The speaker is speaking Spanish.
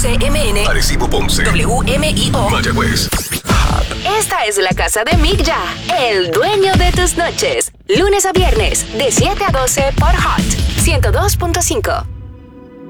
XCMN, Arecibo, Ponce, WMIO, Mayagüez. Esta es la casa de Mick Ya, el dueño de tus noches. Lunes a viernes, de 7 a 12 por Hot 102.5.